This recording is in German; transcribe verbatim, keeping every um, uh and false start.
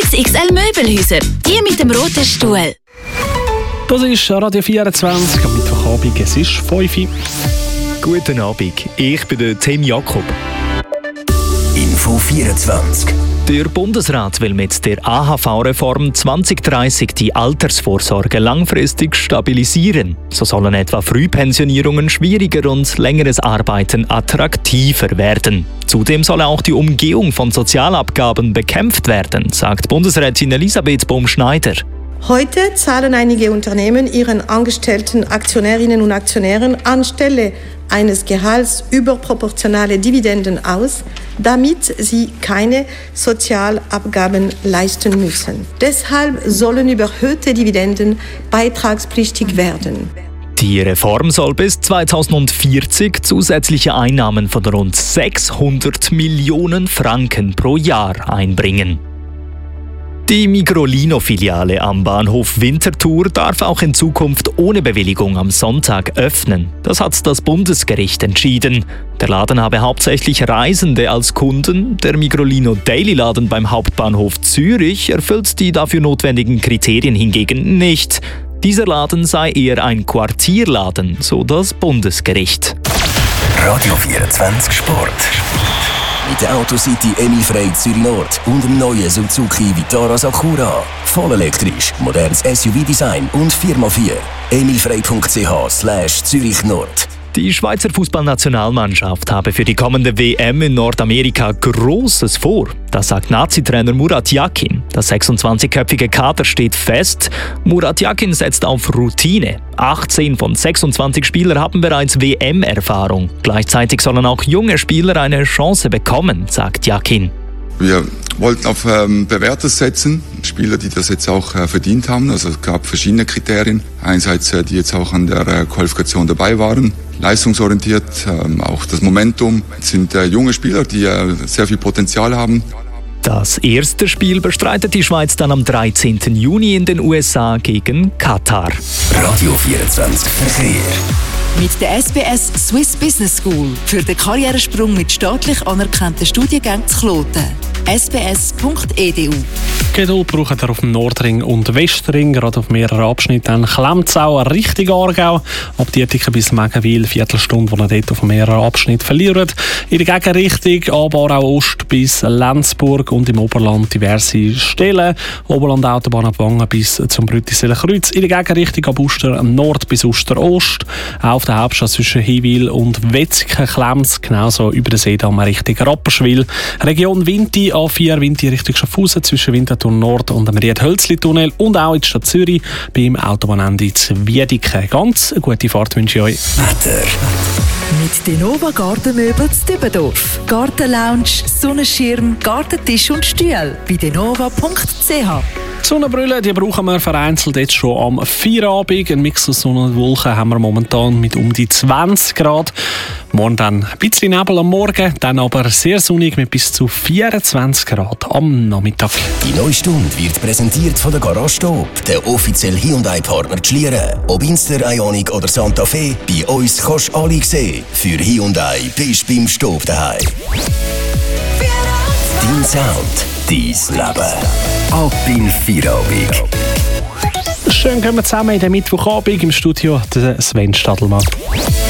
X X L Möbelhäuser. Die mit dem roten Stuhl. Das ist Radio vierundzwanzig am Mittwochabend. Es ist fünf Uhr. Guten Abend, ich bin der Tim Jakob. Info vierundzwanzig. Der Bundesrat will mit der A H V-Reform zwanzig dreißig die Altersvorsorge langfristig stabilisieren. So sollen etwa Frühpensionierungen schwieriger und längeres Arbeiten attraktiver werden. Zudem soll auch die Umgehung von Sozialabgaben bekämpft werden, sagt Bundesrätin Elisabeth Bohm-Schneider. Heute zahlen einige Unternehmen ihren angestellten Aktionärinnen und Aktionären anstelle eines Gehalts überproportionale Dividenden aus, damit sie keine Sozialabgaben leisten müssen. Deshalb sollen überhöhte Dividenden beitragspflichtig werden. Die Reform soll bis zweitausendvierzig zusätzliche Einnahmen von rund sechshundert Millionen Franken pro Jahr einbringen. Die Migrolino-Filiale am Bahnhof Winterthur darf auch in Zukunft ohne Bewilligung am Sonntag öffnen. Das hat das Bundesgericht entschieden. Der Laden habe hauptsächlich Reisende als Kunden. Der Migrolino Daily-Laden beim Hauptbahnhof Zürich erfüllt die dafür notwendigen Kriterien hingegen nicht. Dieser Laden sei eher ein Quartierladen, so das Bundesgericht. Radio vierundzwanzig Sport. Mit der Autocity Emil Frey Zürich Nord und dem neuen Suzuki Vitara Sakura. Voll elektrisch, modernes S U V-Design und vier mal vier. emilfrey punkt c h slash Zürich Nord. Die Schweizer Fußballnationalmannschaft habe für die kommende W M in Nordamerika Großes vor. Das sagt Nazi-Trainer Murat Yakin. Das sechsundzwanzigköpfige Kader steht fest. Murat Yakin setzt auf Routine. achtzehn von sechsundzwanzig Spielern haben bereits W M-Erfahrung. Gleichzeitig sollen auch junge Spieler eine Chance bekommen, sagt Yakin. Wir wollten auf ähm, Bewährtes setzen, Spieler, die das jetzt auch äh, verdient haben. Also es gab verschiedene Kriterien. Einerseits, äh, die jetzt auch an der äh, Qualifikation dabei waren, leistungsorientiert, ähm, auch das Momentum. Es sind äh, junge Spieler, die äh, sehr viel Potenzial haben. Das erste Spiel bestreitet die Schweiz dann am dreizehnten Juni in den U S A gegen Katar. Radio vierundzwanzig Verkehr. Mit der S B S Swiss Business School für den Karrieresprung mit staatlich anerkannten Studiengängen zu Kloten. s b s punkt e d u. Geduld braucht er auf dem Nordring und Westring, gerade auf mehreren Abschnitten. Klemzau, Richtung Aargau, ab Dietiken bis Megenwil, Viertelstunde, wo er dort auf mehreren Abschnitten verliert. In der Gegenrichtung, aber auch Ost bis Lenzburg und im Oberland diverse Stellen. Oberland-Autobahn ab Wangen bis zum Brüttiseler Kreuz. In der Gegenrichtung ab Uster Nord bis Uster-Ost. Auch auf der Hauptstrasse zwischen Hiwil und Wetzikon, Klems, genauso über den Seedamm Richtung Rapperswil. Region Winti, A vier, Winti Richtung Schaffhausen, zwischen Winterthur Nord und dem Ried-Hölzli-Tunnel und auch in der Stadt Zürich beim Autobahnende zu Wiedeken. Ganz eine gute Fahrt wünsche ich euch. Wetter. Mit Denova Gartenmöbel zu Dübendorf. Gartenlounge, Sonnenschirm, Gartentisch und Stühle. Bei denova punkt c h. Die Sonnenbrille, die brauchen wir vereinzelt jetzt schon am Feierabend. Ein Mix aus Sonne und Wolken haben wir momentan mit um die zwanzig Grad. Morgen dann ein bisschen Nebel am Morgen, dann aber sehr sonnig mit bis zu vierundzwanzig Grad am Nachmittag. Die neue Stunde wird präsentiert von der Garage Stop, der offizielle Hyundai-Partner Schlieren. Ob Inster, Ioniq oder Santa Fe, bei uns kannst du alle sehen. Für Hyundai bist du beim Stop daheim. Dein Sound, dein Leben. Ab in Feierabend. Schön, kommen wir zusammen in den Mittwochabend im Studio, der Sven Stadelmann.